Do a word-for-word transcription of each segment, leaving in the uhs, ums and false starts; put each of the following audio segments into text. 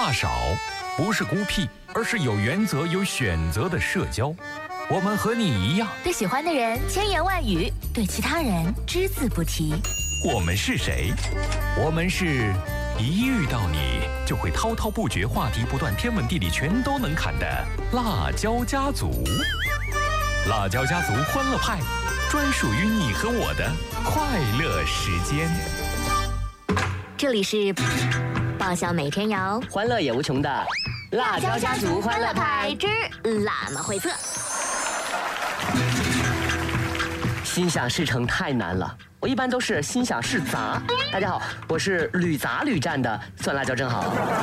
话少，不是孤僻，而是有原则、有选择的社交。我们和你一样， 对喜欢的人千言万语，对其他人只字不提。 我们是谁？我们是一遇到你就会滔滔不绝、话题不断、天文地理全都能侃的辣椒家族。辣椒家族欢乐派，专属于你和我的快乐时间。 这里是爆笑每天摇， 欢乐也无穷的辣椒家族欢乐派之辣妈会测。 心想事成太难了，我一般都是心想事杂。大家好，我是屡杂屡战的酸辣椒正好。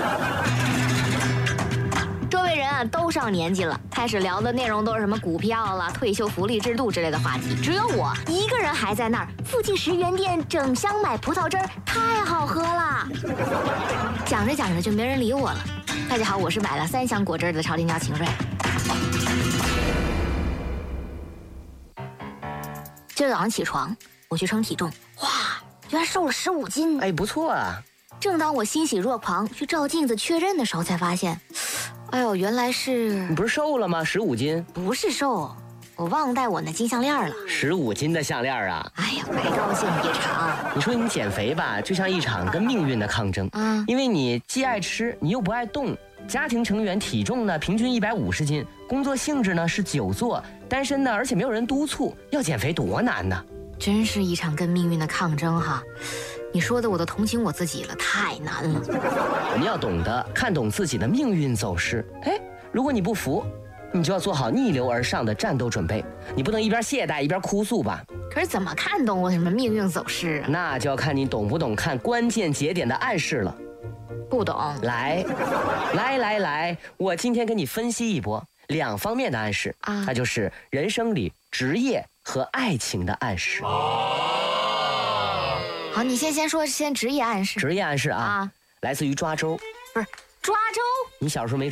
周围人啊都上年纪了，开始聊的内容都是什么股票啦、退休福利制度之类的话题，只有我一个人还在那儿。附近十元店整箱买葡萄汁儿，太好喝了。讲着讲着就没人理我了。大家好，我是买了三箱果汁的朝天椒秦瑞。今儿早上起床，我去称体重，哇，居然瘦了十五斤！ 哎，不错啊。 正当我欣喜若狂去照镜子确认的时候，才发现，哎呦，原来是你不是瘦了吗？十五斤？ 不是瘦，我忘带我那金项链了。 十五斤的项链啊！ 哎呀，白高兴一场。 你说你减肥吧，就像一场跟命运的抗争。嗯，因为你既爱吃，你又不爱动。家庭成员体重呢平均一百五十斤，工作性质呢是久坐，单身呢而且没有人督促，要减肥多难呢！ 真是一场跟命运的抗争哈。你说的我都同情我自己了，太难了。 我们要懂得看懂自己的命运走势。哎，如果你不服，你就要做好逆流而上的战斗准备，你不能一边懈怠一边哭诉吧。 可是怎么看懂我什么命运走势啊？ 那就要看你懂不懂看关键节点的暗示了。 不懂。 来来来来，我今天给你分析一波两方面的暗示啊，那就是人生里职业和爱情的暗示。 好，你先先说先职业暗示。 职业暗示啊，啊来自于抓周。 不是抓周？ 你小时候没